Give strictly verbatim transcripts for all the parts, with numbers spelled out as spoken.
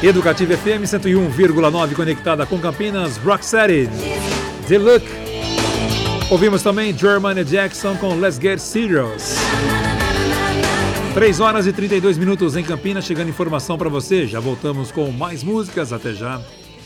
Educativa F M cento e um vírgula nove, conectada com Campinas, Rocksteady, The Look. Ouvimos também Germany Jackson com Let's Get Serious. três horas e trinta e dois minutos em Campinas, chegando informação para você. Já voltamos com mais músicas, até já.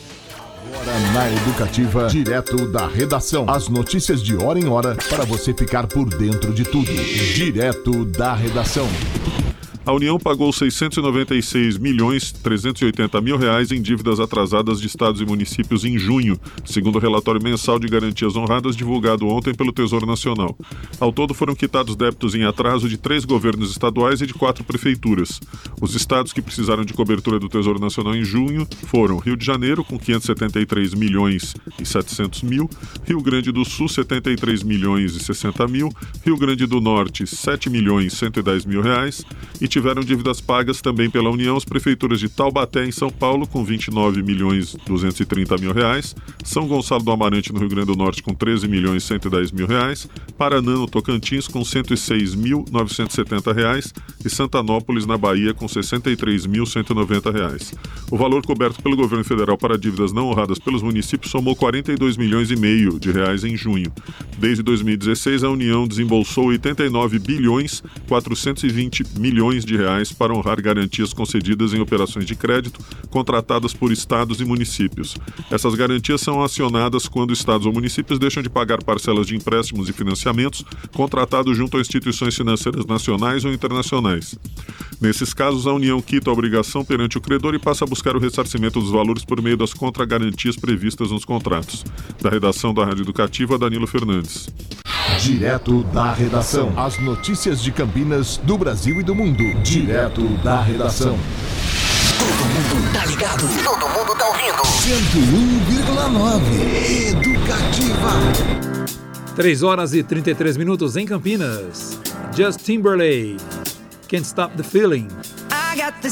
Agora na Educativa, direto da redação. As notícias de hora em hora para você ficar por dentro de tudo. Direto da redação. A União pagou seiscentos e noventa e seis milhões trezentos e oitenta mil reais em dívidas atrasadas de estados e municípios em junho, segundo o relatório mensal de garantias honradas divulgado ontem pelo Tesouro Nacional. Ao todo foram quitados débitos em atraso de três governos estaduais e de quatro prefeituras. Os estados que precisaram de cobertura do Tesouro Nacional em junho foram Rio de Janeiro, com quinhentos e setenta e três milhões e setecentos mil, Rio Grande do Sul, setenta e três milhões e sessenta mil, Rio Grande do Norte, sete milhões e cento e dez mil reais, e tiveram dívidas pagas também pela União as prefeituras de Taubaté, em São Paulo, com vinte e nove milhões e duzentos e trinta mil reais, São Gonçalo do Amarante, no Rio Grande do Norte, com treze milhões e cento e dez mil reais, Paraná, no Tocantins, com cento e seis mil novecentos e setenta reais e Santanópolis, na Bahia, com sessenta e três mil cento e noventa reais. O valor coberto pelo governo federal para dívidas não honradas pelos municípios somou quarenta e dois milhões e meio de reais em junho. Desde dois mil e dezesseis, a União desembolsou oitenta e nove bilhões quatrocentos e vinte milhões de reais para honrar garantias concedidas em operações de crédito contratadas por estados e municípios. Essas garantias são acionadas quando estados ou municípios deixam de pagar parcelas de empréstimos e financiamentos contratados junto a instituições financeiras nacionais ou internacionais. Nesses casos, a União quita a obrigação perante o credor e passa a buscar o ressarcimento dos valores por meio das contragarantias previstas nos contratos. Da redação da Rádio Educativa, Danilo Fernandes. Direto da redação. As notícias de Campinas, do Brasil e do mundo. Direto da redação. Todo mundo tá ligado. Todo mundo tá ouvindo. cento e um vírgula nove. Educativa. três horas e trinta e três minutos em Campinas. Justin Timberlake, Can't Stop the Feeling.